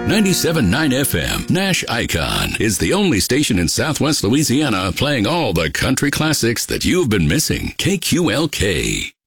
97.9 FM, Nash Icon, is the only station in Southwest Louisiana playing all the country classics that you've been missing. KQLK.